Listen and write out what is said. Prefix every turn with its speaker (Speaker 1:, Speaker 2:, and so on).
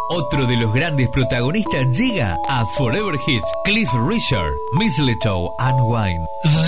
Speaker 1: Otro de los grandes protagonistas llega a Forever Hits, Cliff Richard, Mistletoe and Wine.